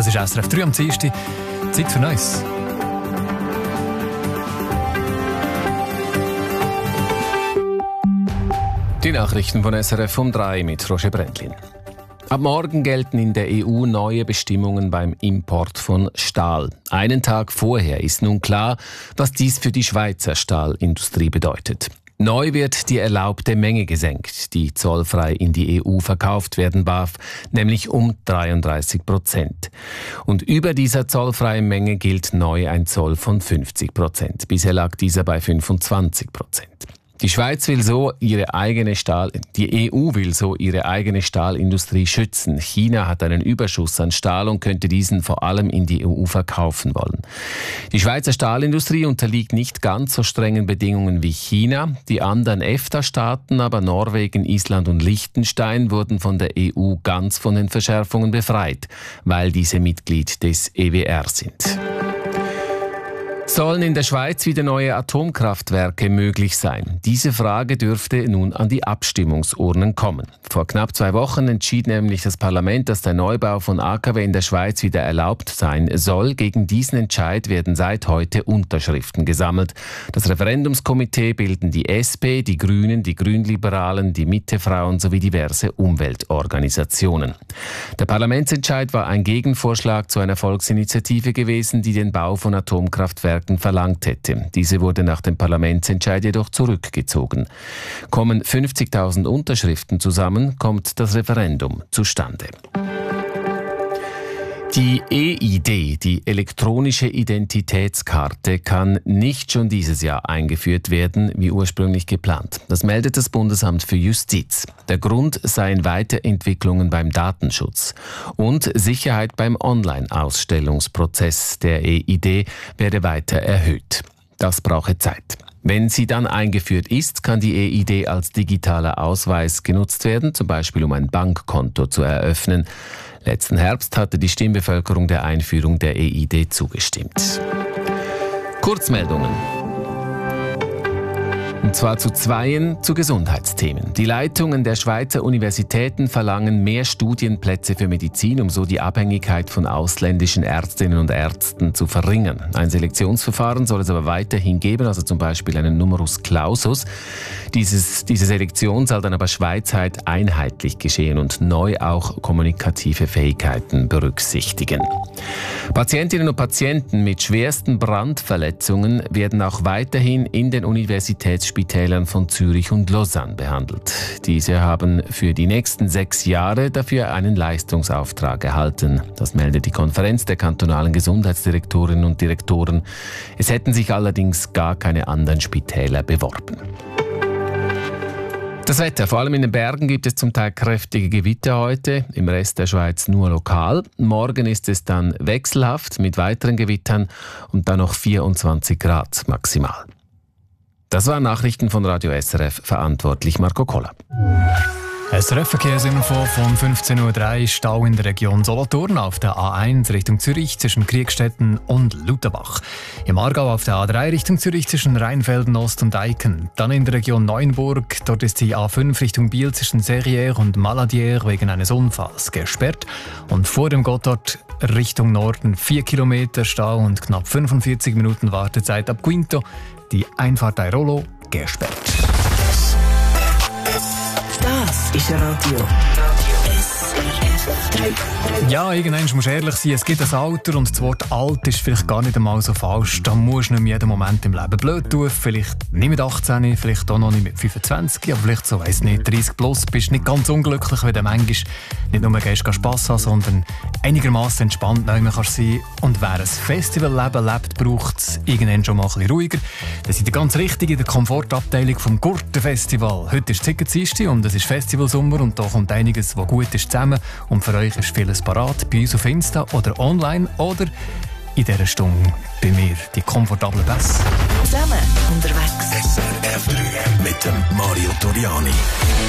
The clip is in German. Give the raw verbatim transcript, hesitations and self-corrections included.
ist S R F drei am Dienstag. Zeit für Neues. Die Nachrichten von S R F um drei mit Roger Brändlin. Ab morgen gelten in der E U neue Bestimmungen beim Import von Stahl. Einen Tag vorher ist nun klar, was dies für die Schweizer Stahlindustrie bedeutet. Neu wird die erlaubte Menge gesenkt, die zollfrei in die E U verkauft werden darf, nämlich um dreiunddreißig Prozent. Und über dieser zollfreien Menge gilt neu ein Zoll von fünfzig Prozent. Bisher lag dieser bei fünfundzwanzig Prozent. Die Schweiz will so ihre eigene Stahl, die E U will so ihre eigene Stahlindustrie schützen. China hat einen Überschuss an Stahl und könnte diesen vor allem in die E U verkaufen wollen. Die Schweizer Stahlindustrie unterliegt nicht ganz so strengen Bedingungen wie China. Die anderen EFTA-Staaten, aber Norwegen, Island und Liechtenstein, wurden von der E U ganz von den Verschärfungen befreit, weil diese Mitglied des E W R sind. Sollen in der Schweiz wieder neue Atomkraftwerke möglich sein? Diese Frage dürfte nun an die Abstimmungsurnen kommen. Vor knapp zwei Wochen entschied nämlich das Parlament, dass der Neubau von A K W in der Schweiz wieder erlaubt sein soll. Gegen diesen Entscheid werden seit heute Unterschriften gesammelt. Das Referendumskomitee bilden die S P, die Grünen, die Grünliberalen, die Mittefrauen sowie diverse Umweltorganisationen. Der Parlamentsentscheid war ein Gegenvorschlag zu einer Volksinitiative gewesen, die den Bau von Atomkraftwerken verlangt hätte. Diese wurde nach dem Parlamentsentscheid jedoch zurückgezogen. Kommen fünfzigtausend Unterschriften zusammen, kommt das Referendum zustande. Die E I D, die elektronische Identitätskarte, kann nicht schon dieses Jahr eingeführt werden, wie ursprünglich geplant. Das meldet das Bundesamt für Justiz. Der Grund seien Weiterentwicklungen beim Datenschutz und Sicherheit beim Online-Ausstellungsprozess der E I D werde weiter erhöht. Das brauche Zeit. Wenn sie dann eingeführt ist, kann die E I D als digitaler Ausweis genutzt werden, zum Beispiel um ein Bankkonto zu eröffnen. Letzten Herbst hatte die Stimmbevölkerung der Einführung der E I D zugestimmt. Kurzmeldungen. Und zwar zu zweien zu Gesundheitsthemen. Die Leitungen der Schweizer Universitäten verlangen mehr Studienplätze für Medizin, um so die Abhängigkeit von ausländischen Ärztinnen und Ärzten zu verringern. Ein Selektionsverfahren soll es aber weiterhin geben, also zum Beispiel einen Numerus Clausus. Dieses, diese Selektion soll dann aber schweizweit einheitlich geschehen und neu auch kommunikative Fähigkeiten berücksichtigen. Patientinnen und Patienten mit schwersten Brandverletzungen werden auch weiterhin in den Universitätsspitälern von Zürich und Lausanne behandelt. Diese haben für die nächsten sechs Jahre dafür einen Leistungsauftrag erhalten. Das meldet die Konferenz der kantonalen Gesundheitsdirektorinnen und Direktoren. Es hätten sich allerdings gar keine anderen Spitäler beworben. Das Wetter. Vor allem in den Bergen gibt es zum Teil kräftige Gewitter heute, im Rest der Schweiz nur lokal. Morgen ist es dann wechselhaft mit weiteren Gewittern und dann noch vierundzwanzig Grad maximal. Das waren Nachrichten von Radio S R F, verantwortlich Marco Koller. S R F-Verkehrsinfo von fünfzehn Uhr drei, Stau in der Region Solothurn auf der A eins Richtung Zürich zwischen Kriegstetten und Lutherbach. Im Aargau auf der A drei Richtung Zürich zwischen Rheinfelden Ost und Eiken. Dann in der Region Neuenburg, dort ist die A fünf Richtung Biel zwischen Serrières und Maladière wegen eines Unfalls gesperrt. Und vor dem Gotthard Richtung Norden vier Kilometer Stau und knapp fünfundvierzig Minuten Wartezeit ab Quinto. Die Einfahrt Airolo gesperrt. Das ist Radio. S R F drei. Ja, irgendwann musst du ehrlich sein, es gibt ein Alter und das Wort alt ist vielleicht gar nicht einmal so falsch. Da musst du nicht jeden Moment im Leben blöd tun. Vielleicht nicht mit achtzehn, vielleicht auch noch nicht mit fünfundzwanzig, aber vielleicht so, weiss nicht, dreißig plus. Bist nicht ganz unglücklich, wenn du manchmal nicht nur gehst, Spass haben, sondern einigermaßen entspannt neu kannst sein. Und wer ein Festivalleben lebt, braucht es irgendwann schon mal ein bisschen ruhiger. Das sind ganz richtig in der Komfortabteilung vom Gurtenfestival. Heute ist Zickerziste und es ist Festivalsommer und da kommt einiges, was gut ist, zusammen. Und für euch ist vieles parat, bei uns auf Insta oder online oder in dieser Stunde bei mir die komfortablen Bässe. Zusammen unterwegs. S R F drei mit dem Mario Toriani.